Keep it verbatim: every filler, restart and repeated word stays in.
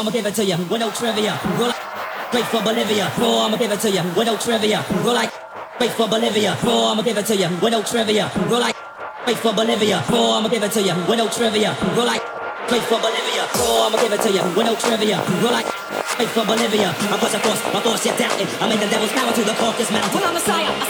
I'ma give it to you with no trivia. Roll like straight for Bolivia. Raw, I'ma give it to you with no trivia. Roll like straight for Bolivia. Raw, I'ma give it to you with no trivia. Roll like straight for Bolivia. Raw, I'ma give it to you with no trivia. Roll like straight for Bolivia. Raw, I'ma give it to you with no trivia. Roll like straight for Bolivia. I push a force, my force you're doubting. I make the devil's power to the Caucasus Mountain. Well, I'm Messiah,